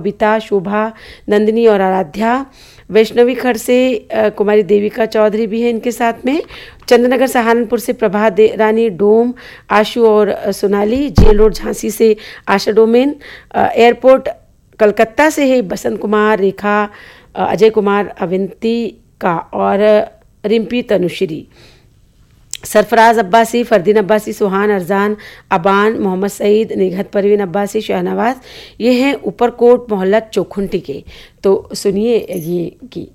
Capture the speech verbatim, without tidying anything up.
बबीता, शोभा, नंदिनी और आराध्या। वैष्णवी खड़ से कुमारी देविका चौधरी भी है इनके साथ में। चंद्रनगर सहारनपुर से प्रभा रानी, डोम, आशु और सोनाली। जेल रोड झांसी से आशा डोमेन। एयरपोर्ट कलकत्ता से है बसंत कुमार, रेखा, अजय कुमार, अविंतिका और रिम्पी तनुश्री। सरफराज अब्बासी, फरदीन अब्बासी, सुहान, अरजान, अबान, मोहम्मद सईद, निघत परवीन अब्बासी, शाहनवाज, ये हैं ऊपरकोट मोहल्ला चोखुंटी के। तो सुनिए ये गीत।